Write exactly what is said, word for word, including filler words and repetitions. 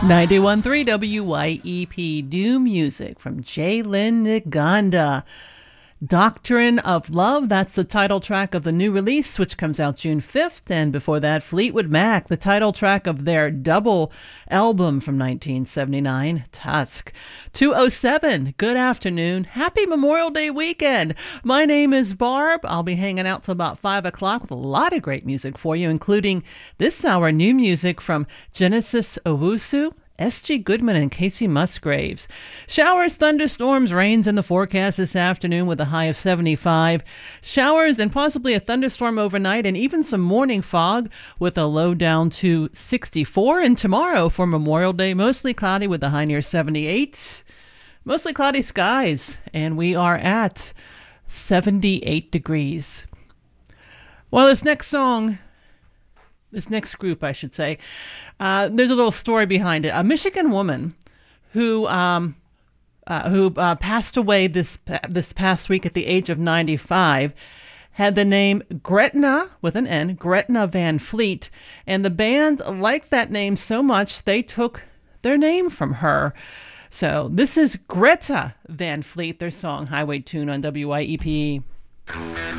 ninety-one point three W Y E P, new music from Jalen Naganda. Doctrine of Love, that's the title track of the new release, which comes out June fifth. And before that, Fleetwood Mac, the title track of their double album from nineteen seventy-nine, Tusk. two oh seven, good afternoon. Happy Memorial Day weekend. My name is Barb. I'll be hanging out till about five o'clock with a lot of great music for you, including this hour new music from Genesis Owusu, S G Goodman, and Casey Musgraves. Showers, thunderstorms, rains in the forecast this afternoon with a high of seventy-five. Showers and possibly a thunderstorm overnight, and even some morning fog with a low down to sixty-four. And tomorrow for Memorial Day, mostly cloudy with a high near seventy-eight. Mostly cloudy skies, and we are at seventy-eight degrees. Well, this next song... This next group, I should say, uh, there's a little story behind it. A Michigan woman who um, uh, who uh, passed away this this past week at the age of ninety-five had the name Gretna, with an N, Gretna Van Fleet, and the band liked that name so much they took their name from her. So this is Greta Van Fleet, their song Highway Tune on W Y E P.